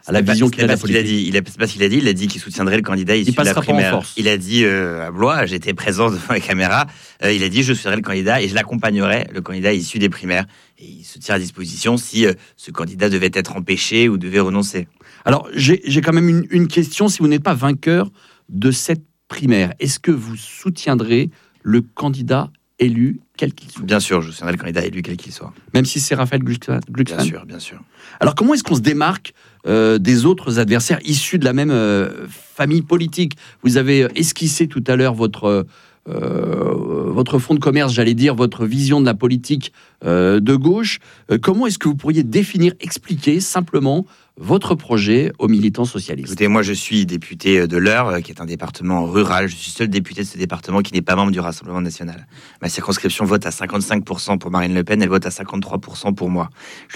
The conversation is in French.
à la vision qu'il a de la C'est pas ce qu'il a politique. dit. C'est pas ce qu'il a dit. Il a dit qu'il soutiendrait le candidat issu de la passera pas en primaire. force. Il a dit à Blois, j'étais présent devant les caméras. Il a dit je soutiendrai le candidat et je l'accompagnerai, le candidat issu des primaires. Et il se tient à disposition si ce candidat devait être empêché ou devait renoncer. Alors, j'ai quand même une question. Si vous n'êtes pas vainqueur de cette primaire, est-ce que vous soutiendrez le candidat élu, quel qu'il soit? Bien sûr, je soutiendrai le candidat élu quel qu'il soit. Même si c'est Raphaël Glucksmann? Bien sûr. Alors, comment est-ce qu'on se démarque des autres adversaires issus de la même famille politique? Vous avez esquissé tout à l'heure votre fonds de commerce, j'allais dire, votre vision de la politique de gauche. Comment est-ce que vous pourriez définir, expliquer simplement votre projet aux militants socialistes? Écoutez, moi je suis député de l'Eure, qui est un département rural. Je suis seul député de ce département qui n'est pas membre du Rassemblement national. Ma circonscription vote à 55% pour Marine Le Pen, elle vote à 53% pour moi.